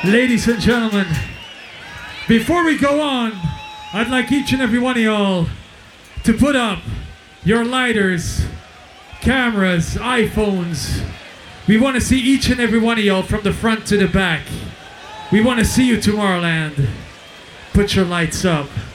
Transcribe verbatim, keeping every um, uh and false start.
Ladies and gentlemen, before we go on, I'd like each and every one of y'all to put up your lighters, cameras, iPhones. We want to see each and every one of y'all from the front to the back. We want to see you, Tomorrowland. Put your lights up.